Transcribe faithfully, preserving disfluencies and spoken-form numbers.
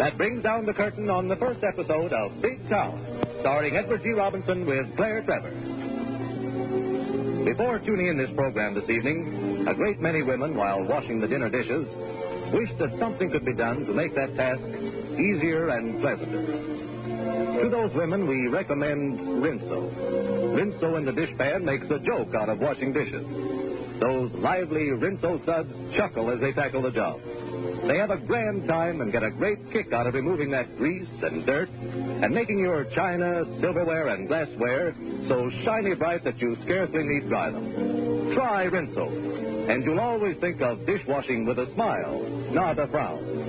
That brings down the curtain on the first episode of Big Town, starring Edward G. Robinson with Claire Trevor. Before tuning in this program this evening, a great many women, while washing the dinner dishes, wish that something could be done to make that task easier and pleasanter. To those women, we recommend Rinso. Rinso in the dishpan makes a joke out of washing dishes. Those lively Rinso suds chuckle as they tackle the job. They have a grand time and get a great kick out of removing that grease and dirt and making your china, silverware, and glassware so shiny bright that you scarcely need dry them. Try Rinso, and you'll always think of dishwashing with a smile, not a frown.